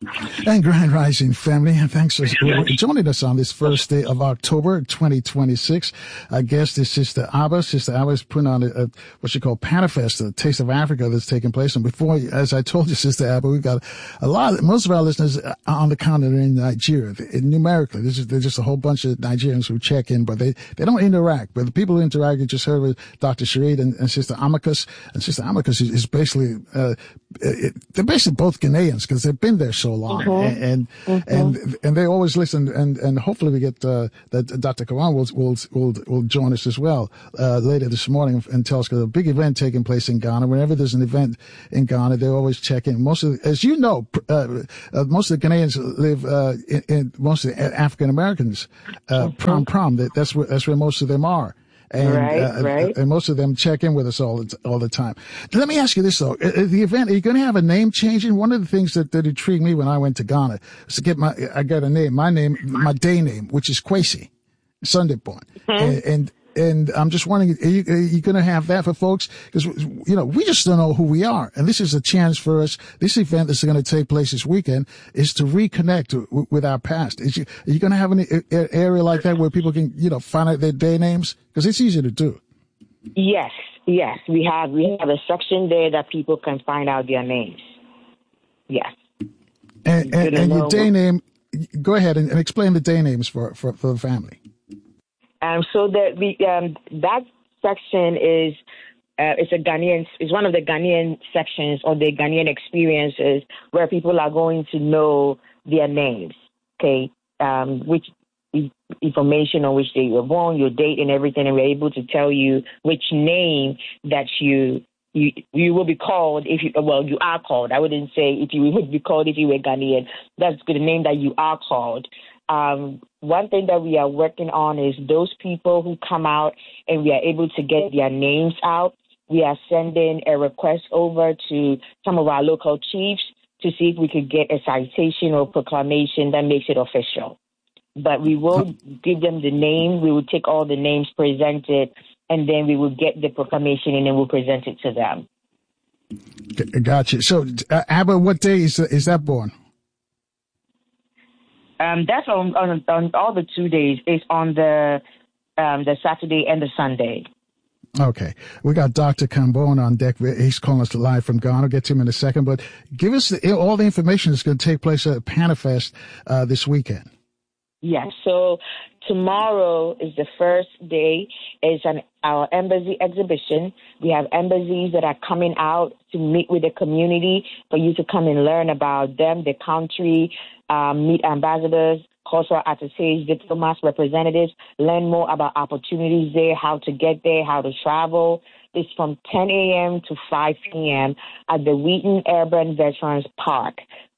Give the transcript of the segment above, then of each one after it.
And Grand Rising family, and thanks for joining us on this first day of October 2026. Our guest is Sister Abba. Sister Abba is putting on what she called Panifest, the Taste of Africa that's taking place. And before, as I told you, Sister Abba, we've got most of our listeners on the continent in Nigeria. Numerically, there's just a whole bunch of Nigerians who check in, but they don't interact. But the people who interact, you just heard with Dr. Sharif and Sister Amicus. And Sister Amicus is basically, they're basically both Ghanaians because they've been there so long, and they always listen, and hopefully we get that Dr. Karan will join us as well later this morning and tell us, because a big event taking place in Ghana. Whenever there's an event in Ghana, they always check in. As you know, most of the Ghanaians live in most of the African Americans, prom. That's where most of them are. And, right. And most of them check in with us all the time. Let me ask you this though. The event, are you going to have a name change? And one of the things that intrigued me when I went to Ghana was to get I got a name, my day name, which is Kwesi, Sunday born. And I'm just wondering, are you going to have that for folks? Because, we just don't know who we are. And this is a chance for us. This event that's going to take place this weekend is to reconnect with our past. Are you going to have an area like that where people can, find out their day names? Because it's easy to do. Yes. We have a section there that people can find out their names. Yes. And your day name, go ahead and explain the day names for the family. So that section is it's one of the Ghanaian sections or the Ghanaian experiences where people are going to know their names, okay, which information on which they were born, your date and everything, and we're able to tell you which name that you will be called you are called. I wouldn't say if you would be called if you were Ghanaian. That's the name that you are called. One thing that we are working on is those people who come out and we are able to get their names out. We are sending a request over to some of our local chiefs to see if we could get a citation or proclamation that makes it official. But we will give them the name. We will take all the names presented, and then we will get the proclamation and then we'll present it to them. Gotcha. So, Abba, what day is that born? That's on all the 2 days. It's on the Saturday and the Sunday. Okay. We got Dr. Kambon on deck. He's calling us live from Ghana. I'll get to him in a second. But give us all the information that's going to take place at Panifest this weekend. Yes. So tomorrow is the first day. It's our embassy exhibition. We have embassies that are coming out to meet with the community for you to come and learn about them, the country, meet ambassadors, cultural attaches, diplomats, representatives, learn more about opportunities there, how to get there, how to travel. It's from 10 a.m. to 5 p.m. at the Wheaton Urban Veterans Park,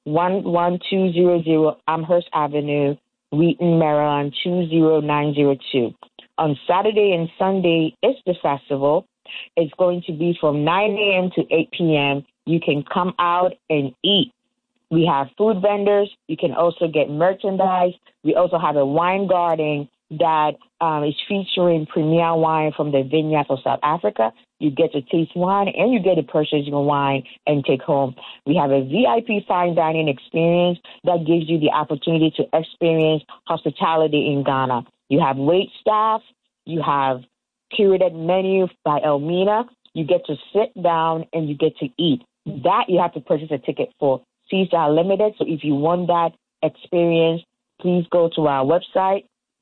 11200 Amherst Avenue, Wheaton, Maryland, 20902. On Saturday and Sunday, it's the festival. It's going to be from 9 a.m. to 8 p.m. You can come out and eat. We have food vendors. You can also get merchandise. We also have a wine garden that is featuring premier wine from the vineyards of South Africa. You get to taste wine and you get to purchase your wine and take home. We have a VIP fine dining experience that gives you the opportunity to experience hospitality in Ghana. You have wait staff. You have curated menu by Elmina. You get to sit down and you get to eat. That you have to purchase a ticket for. Seats are limited, so if you want that experience, please go to our website,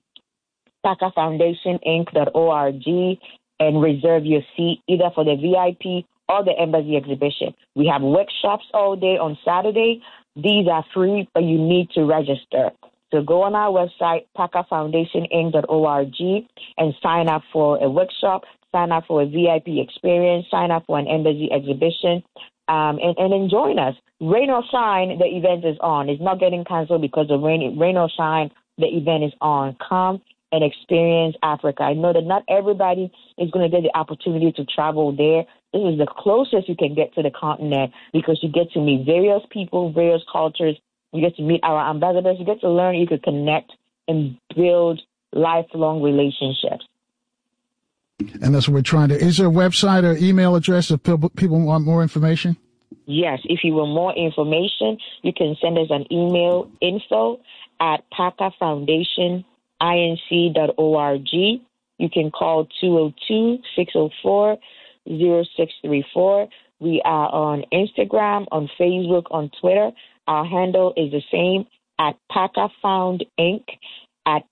PACAFoundationInc.org, and reserve your seat either for the VIP or the embassy exhibition. We have workshops all day on Saturday. These are free, but you need to register. So go on our website, PACAFoundationInc.org, and sign up for a workshop, sign up for a VIP experience, sign up for an embassy exhibition, and join us. Rain or shine, the event is on. It's not getting canceled because of rain or shine, the event is on. Come and experience Africa. I know that not everybody is going to get the opportunity to travel there. This is the closest you can get to the continent because you get to meet various people, various cultures. You get to meet our ambassadors. You get to learn. You can connect and build lifelong relationships. And that's what we're trying to. Is there a website or email address if people want more information? Yes, if you want more information, you can send us an email, info@pacafoundationinc.org. You can call 202-604-0634. We are on Instagram, on Facebook, on Twitter. Our handle is the same, at PACAFound Inc., at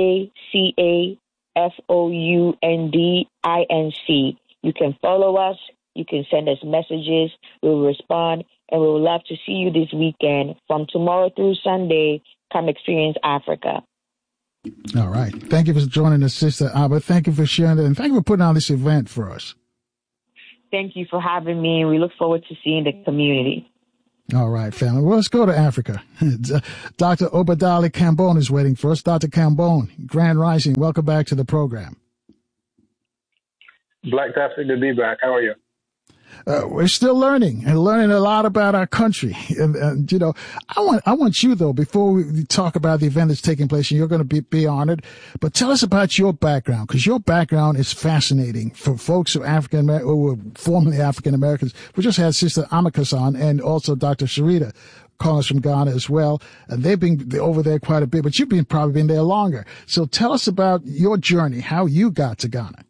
PACAFOUNDINC. You can follow us. You can send us messages. We'll respond, and we would love to see you this weekend from tomorrow through Sunday. Come experience Africa. All right. Thank you for joining us, Sister Aba. Thank you for sharing it, and thank you for putting on this event for us. Thank you for having me, and we look forward to seeing the community. All right, family. Well, let's go to Africa. Dr. Obadali Kambone is waiting for us. Dr. Kambone, Grand Rising, welcome back to the program. Black Tastic to be back. How are you? We're still learning a lot about our country. And you know, I want you, though, before we talk about the event that's taking place, and you're going to be honored, but tell us about your background, because your background is fascinating for folks who were formerly African Americans. We just had Sister Amaka on, and also Dr. Sharita calling us from Ghana as well. And they've been over there quite a bit, but you've probably been there longer. So tell us about your journey, how you got to Ghana.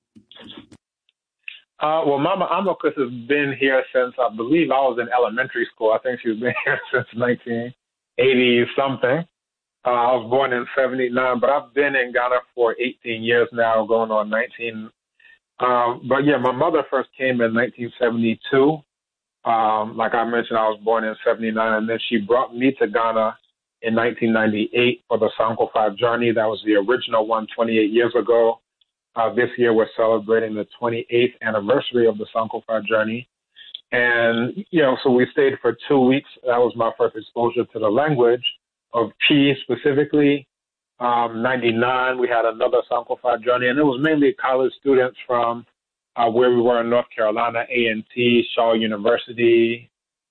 Well, Mama Amakus has been here since, I believe, I was in elementary school. I think she's been here since 1980-something. I was born in 79, but I've been in Ghana for 18 years now, going on 19. But, yeah, my mother first came in 1972. Like I mentioned, I was born in 79, and then she brought me to Ghana in 1998 for the Sankofa journey. That was the original one 28 years ago. This year, we're celebrating the 28th anniversary of the Sankofa journey. And, you know, so we stayed for 2 weeks. That was my first exposure to the language of Chi specifically. 99, we had another Sankofa journey, and it was mainly college students from where we were in North Carolina, A&T, Shaw University,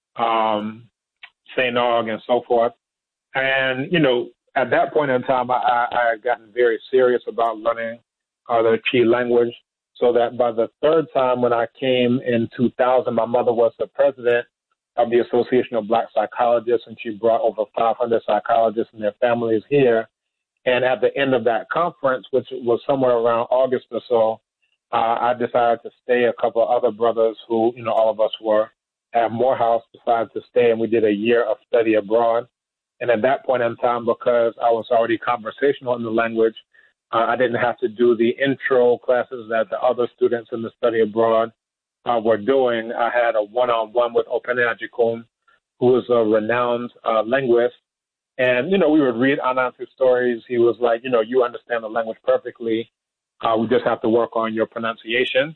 St. Aug, and so forth. And, you know, at that point in time, I had gotten very serious about learning the Chi language, so that by the third time when I came in 2000, my mother was the president of the Association of Black Psychologists, and she brought over 500 psychologists and their families here. And at the end of that conference, which was somewhere around August or so, I decided to stay. A couple of other brothers who, you know, all of us were at Morehouse decided to stay, and we did a year of study abroad. And at that point in time, because I was already conversational in the language, I didn't have to do the intro classes that the other students in the study abroad were doing. I had a one-on-one with Opene Ajikum, who is a renowned linguist. And, you know, we would read Anansi's stories. He was like, you know, you understand the language perfectly. We just have to work on your pronunciation.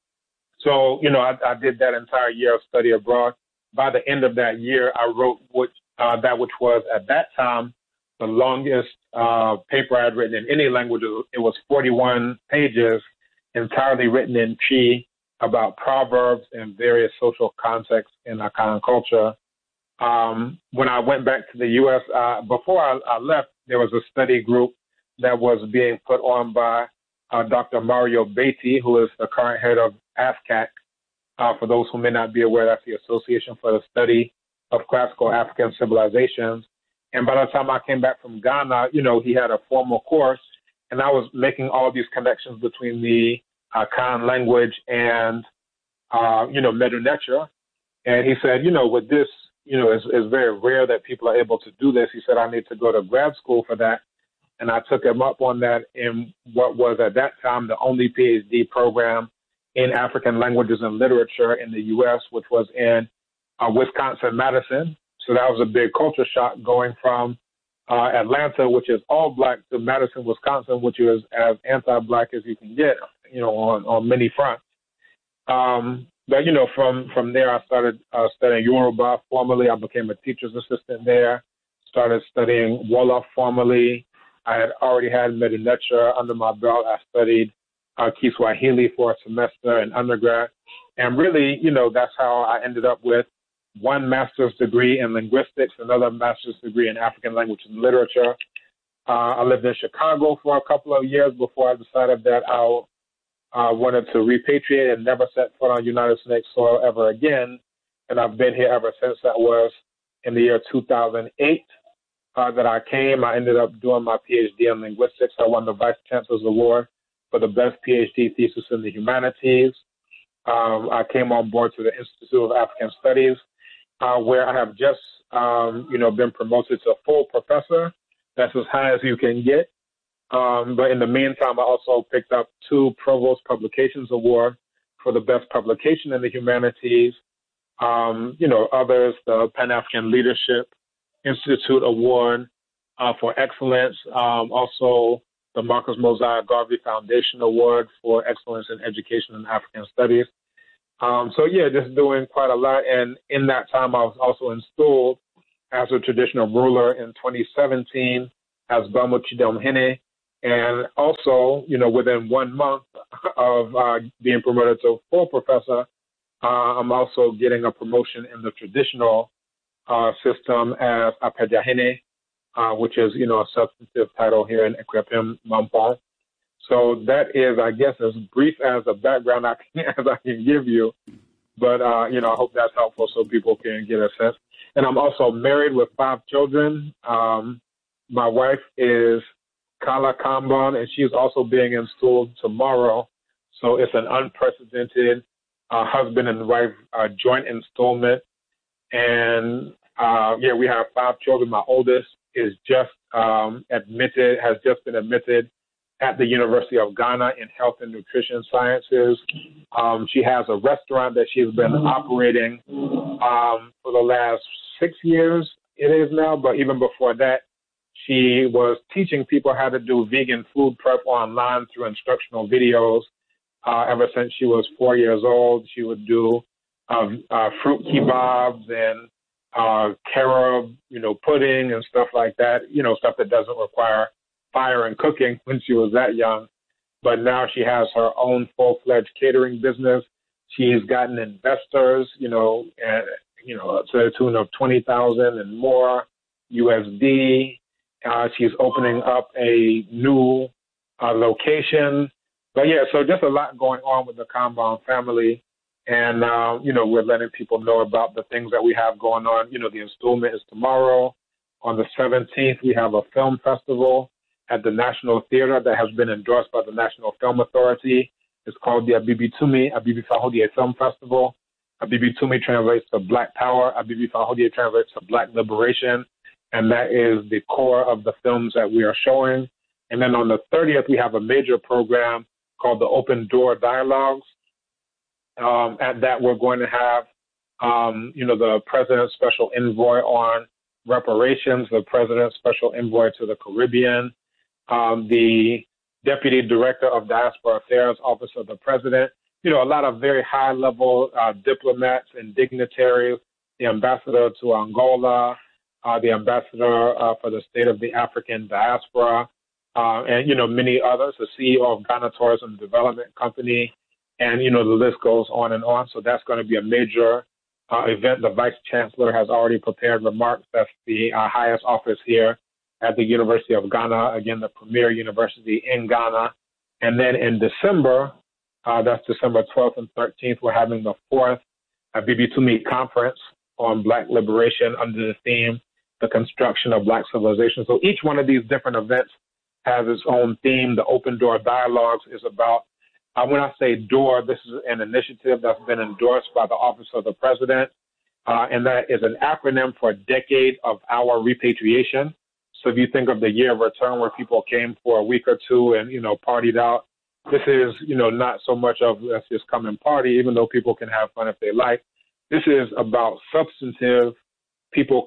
So, you know, I did that entire year of study abroad. By the end of that year, I wrote that which was at that time the longest paper I had written in any language. It was 41 pages, entirely written in Chi, about proverbs and various social contexts in Akan culture. When I went back to the U.S., before I left, there was a study group that was being put on by Dr. Mario Beatty, who is the current head of ASCAC. For those who may not be aware, that's the Association for the Study of Classical African Civilizations. And by the time I came back from Ghana, you know, he had a formal course, and I was making all these connections between the Akan language and, you know, Medu Neter. And he said, you know, with this, you know, it's very rare that people are able to do this. He said, I need to go to grad school for that. And I took him up on that in what was at that time the only PhD program in African languages and literature in the U.S., which was in Wisconsin-Madison. So that was a big culture shock going from Atlanta, which is all black, to Madison, Wisconsin, which is as anti-black as you can get, you know, on many fronts. But, you know, from there, I started studying Yoruba formally. I became a teacher's assistant there, started studying Wolof formally. I had already had Medu Neter under my belt. I studied Kiswahili for a semester in undergrad. And really, you know, that's how I ended up with one master's degree in linguistics, another master's degree in African language and literature. I lived in Chicago for a couple of years before I decided that I wanted to repatriate and never set foot on United States soil ever again. and I've been here ever since. That was in the year 2008 that I came. I ended up doing my PhD in linguistics. I won the Vice Chancellor's Award for the best PhD thesis in the humanities. I came on board to the Institute of African Studies, where I have just, been promoted to full professor. That's as high as you can get. But in the meantime, I also picked up 2 Provost Publications Award for the best publication in the humanities. Others, the Pan-African Leadership Institute Award for Excellence. Also, the Marcus Mosiah Garvey Foundation Award for Excellence in Education and African Studies. Just doing quite a lot. And in that time, I was also installed as a traditional ruler in 2017 as Bamu Chidamhene. And also, within 1 month of being promoted to full professor, I'm also getting a promotion in the traditional system as Apejahene, which is, a substantive title here in Equiapim Mampong. So that is, I guess, as brief as a background as I can give you. But, I hope that's helpful so people can get a sense. And I'm also married with 5 children. My wife is Kala Kamban, and she's also being installed tomorrow. So it's an unprecedented husband and wife joint installment. And, we have 5 children. My oldest is has just been admitted at the University of Ghana in Health and Nutrition Sciences. She has a restaurant that she's been operating for the last 6 years, it is now, but even before that, she was teaching people how to do vegan food prep online through instructional videos. Ever since she was 4 years old, she would do fruit kebabs and carob, pudding and stuff like that, stuff that doesn't require fire and cooking when she was that young. But now she has her own full-fledged catering business. She's gotten investors, to the tune of 20,000 and more USD. She's opening up a new location. But so just a lot going on with the Kamban family. And, we're letting people know about the things that we have going on. The installment is tomorrow. On the 17th, we have a film festival at the National Theater that has been endorsed by the National Film Authority. It's called the Abibi Tumi, Abibi Fahodie Film Festival. Abibi Tumi translates to Black Power. Abibi Fahodie translates to Black Liberation. And that is the core of the films that we are showing. And then on the 30th, we have a major program called the Open Door Dialogues. At that, we're going to have, the President's Special Envoy on reparations, the President's Special Envoy to the Caribbean, the Deputy Director of Diaspora Affairs, Office of the President, a lot of very high-level diplomats and dignitaries, the Ambassador to Angola, the Ambassador for the State of the African Diaspora, and, many others, the CEO of Ghana Tourism Development Company, and, the list goes on and on. So that's going to be a major event. The Vice Chancellor has already prepared remarks. That's the highest office here at the University of Ghana, again, the premier university in Ghana. And then in December, that's December 12th and 13th, we're having the 4th Abibi Tumi Conference on Black Liberation under the theme, The Construction of Black Civilization. So each one of these different events has its own theme. The Open Door Dialogues is about, when I say door, this is an initiative that's been endorsed by the Office of the President, and that is an acronym for Decade of Our Repatriation. So if you think of the year of return where people came for a week or two and, partied out, this is, not so much of let's just come and party, even though people can have fun if they like. This is about substantively people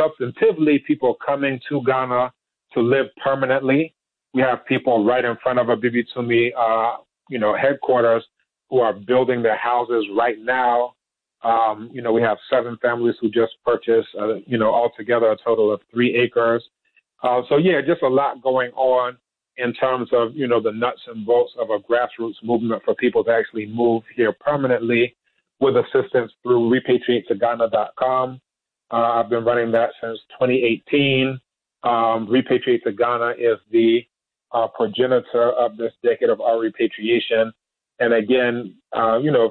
coming to Ghana to live permanently. We have people right in front of Abibi Tumi, headquarters who are building their houses right now. We have 7 families who just purchased, altogether a total of 3 acres. Just a lot going on in terms of, the nuts and bolts of a grassroots movement for people to actually move here permanently with assistance through repatriateToGhana.com. I've been running that since 2018. Repatriate to Ghana is the progenitor of this decade of our repatriation. And again,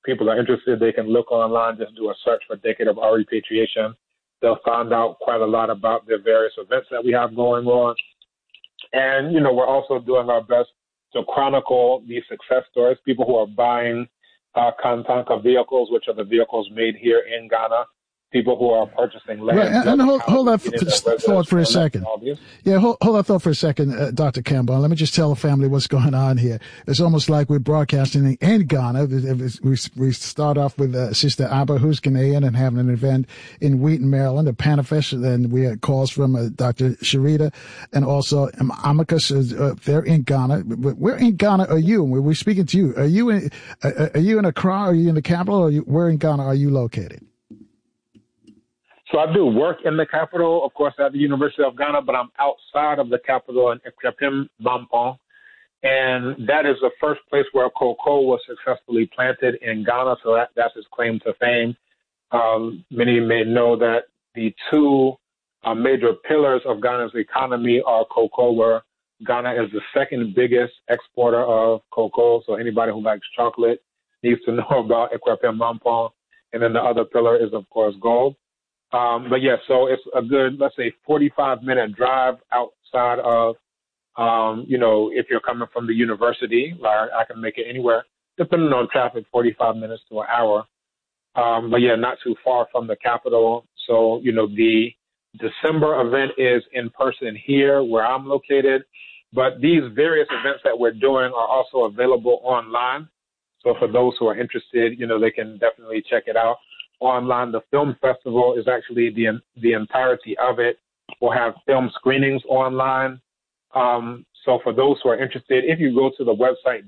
people are interested, they can look online, just do a search for Decade of Our Repatriation. They'll find out quite a lot about the various events that we have going on. And, you know, we're also doing our best to chronicle these success stories, people who are buying Kantanka vehicles, which are the vehicles made here in Ghana, people who are purchasing land. Right, and hold that thought for a second. Yeah, hold that thought for a second, Dr. Campbell. Let me just tell the family what's going on here. It's almost like we're broadcasting in Ghana. We start off with Sister Abba, who's Ghanaian, and having an event in Wheaton, Maryland, a Panafest. Then we had calls from Dr. Sharita and also Amicus. They're in Ghana. Where in Ghana are you? We're speaking to you. Are you in Accra? Are you in the capital? Or where in Ghana are you located? So I do work in the capital, of course, at the University of Ghana, but I'm outside of the capital in Ekrepim, Mampong. And that is the first place where cocoa was successfully planted in Ghana. So that's his claim to fame. Many may know that the two major pillars of Ghana's economy are cocoa, where Ghana is the second biggest exporter of cocoa. So anybody who likes chocolate needs to know about Ekrepim, Mampong. And then the other pillar is, of course, gold. But yeah, so it's a good, let's say, 45-minute drive outside of, you know, if you're coming from the university, like I can make it anywhere, depending on traffic, 45 minutes to an hour. But yeah, not too far from the capital. So, you know, the December event is in person here where I'm located. But these various events that we're doing are also available online. So for those who are interested, you know, they can definitely check it out online. The film festival is actually the entirety of it. We'll have film screenings online. So for those who are interested, if you go to the website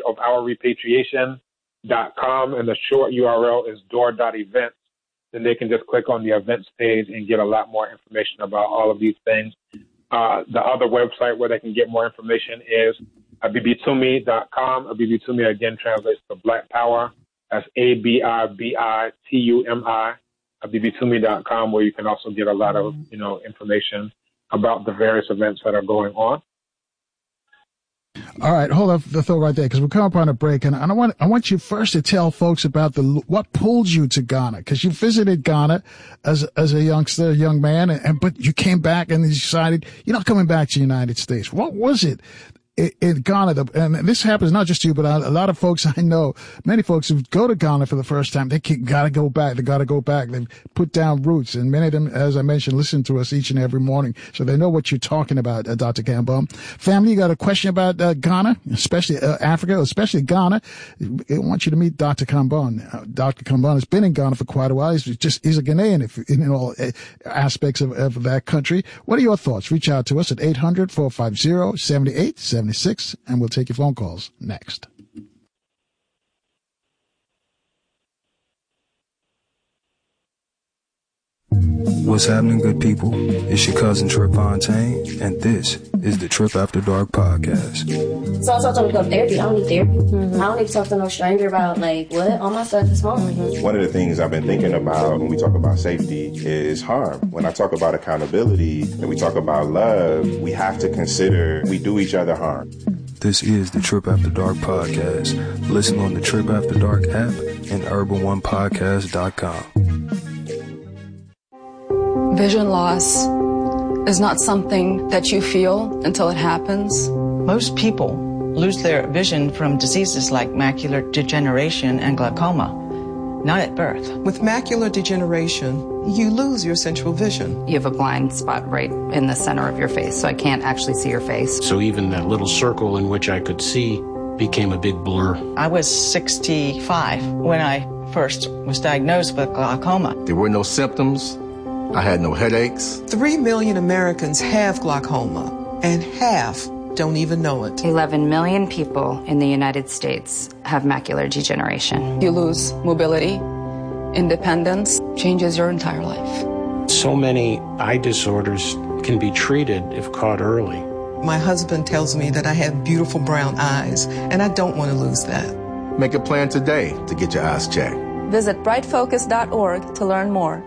decadeofourrepatriation.com and the short URL is door.events, then they can just click on the events page and get a lot more information about all of these things. The other website where they can get more information is abibitumi.com. Abibitumi again translates to Black Power. That's ABIBITUMI, abibitumi.com, where you can also get a lot of, you know, information about the various events that are going on. All right, hold up the thought right there, because we're coming up on a break, and I want you first to tell folks about what pulled you to Ghana, because you visited Ghana as a youngster, a young man, but you came back and decided you're not coming back to the United States. What was it in Ghana? And this happens not just to you, but a lot of folks I know, many folks who go to Ghana for the first time, they gotta go back. They gotta go back. They've put down roots, and many of them, as I mentioned, listen to us each and every morning, so they know what you're talking about, Dr. Campbell. Family, you got a question about Ghana, especially Africa, especially Ghana? I want you to meet Dr. Campbell. Dr. Campbell has been in Ghana for quite a while. He's a Ghanaian in all aspects of that country. What are your thoughts? Reach out to us at 800-450-7876. And we'll take your phone calls next. What's happening, good people? It's your cousin Trip Fontaine, and this is the Trip After Dark podcast. So I told him to go to therapy. I don't need therapy. I don't need to talk to no stranger about, like, what? All my stuff is home. One of the things I've been thinking about when we talk about safety is harm. When I talk about accountability and we talk about love, we have to consider we do each other harm. This is the Trip After Dark podcast. Listen on the Trip After Dark app and urban1podcast.com. Vision loss is not something that you feel until it happens. Most people lose their vision from diseases like macular degeneration and glaucoma, not at birth. With macular degeneration, you lose your central vision. You have a blind spot right in the center of your face, so I can't actually see your face. So even that little circle in which I could see became a big blur. I was 65 when I first was diagnosed with glaucoma. There were no symptoms. I had no headaches. 3 million Americans have glaucoma, and half don't even know it. 11 million people in the United States have macular degeneration. You lose mobility, independence, changes your entire life. So many eye disorders can be treated if caught early. My husband tells me that I have beautiful brown eyes, and I don't want to lose that. Make a plan today to get your eyes checked. Visit brightfocus.org to learn more.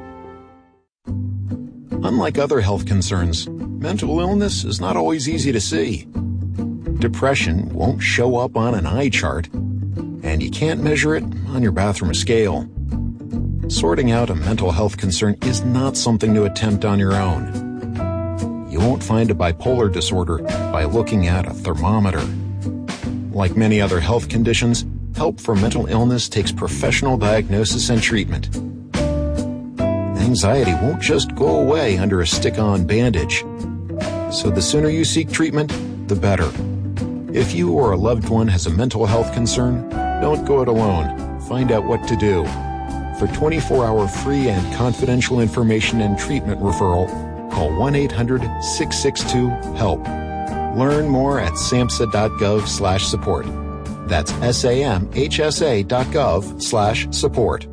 Unlike other health concerns, mental illness is not always easy to see. Depression won't show up on an eye chart, and and you can't measure it on your bathroom scale. Sorting out a mental health concern is not something to attempt on your own. You won't find a bipolar disorder by looking at a thermometer. Like many other health conditions, help for mental illness takes professional diagnosis and treatment. Anxiety won't just go away under a stick-on bandage. So the sooner you seek treatment, the better. If you or a loved one has a mental health concern, don't go it alone. Find out what to do. For 24-hour free and confidential information and treatment referral, call 1-800-662-HELP. Learn more at samhsa.gov/support. That's samhsa.gov/support.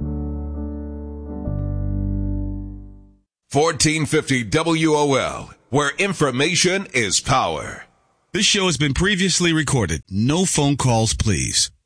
1450 WOL, where information is power. This show has been previously recorded. No phone calls, please.